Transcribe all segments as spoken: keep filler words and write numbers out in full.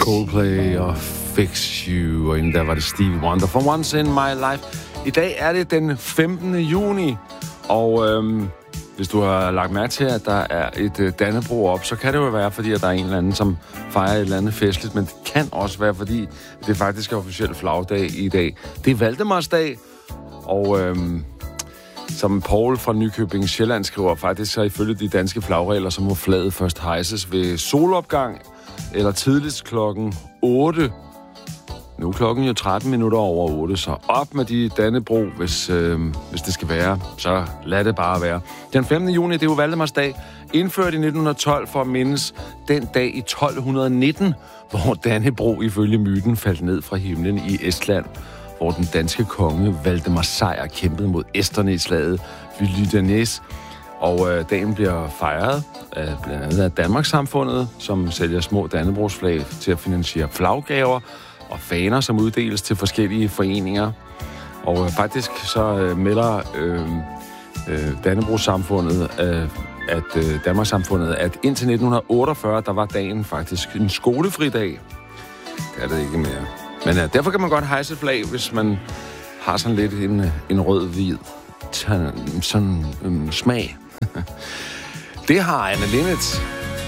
Coldplay og Fix You, og inden der var det Stevie Wonder for Once in My Life. I dag er det den femtende juni, og øhm, hvis du har lagt mærke til, at der er et øh, Dannebrog op, så kan det jo være, fordi at der er en eller anden, som fejrer et eller andet festligt, men det kan også være, fordi det faktisk er officiel flagdag i dag. Det er Valdemarsdag, og øhm, som Paul fra Nykøbing Sjælland skriver, faktisk så ifølge de danske flagregler, så må flaget først hejses ved solopgang, eller tidligst klokken otte. Nu er klokken jo tretten minutter over otte, så op med de Dannebrog, hvis, øh, hvis det skal være. Så lad det bare være. Den femtende juni, det er jo Valdemarsdag, indført i nitten tolv for at mindes den dag i tolv nitten, hvor Dannebrog ifølge myten faldt ned fra himlen i Estland, hvor den danske konge Valdemar Sejr kæmpede mod esterne i slaget ved Lydenæs. Og øh, dagen bliver fejret af blandt andet af Danmarkssamfundet, som sælger små Dannebrogsflag til at finansiere flaggaver og faner, som uddeles til forskellige foreninger. Og øh, faktisk så øh, melder øh, øh, Dannebrogssamfundet, øh, at øh, Danmarkssamfundet, at indtil nitten otteogfyrre, der var dagen faktisk en skolefridag. Det er det ikke mere. Men øh, derfor kan man godt hejse et flag, hvis man har sådan lidt en, en rød-hvid sådan øh, smag. Det har Anne Linnet.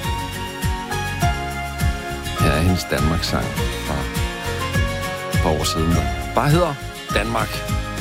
Her er hendes Danmarks sang fra et par år siden, der bare hedder Danmark.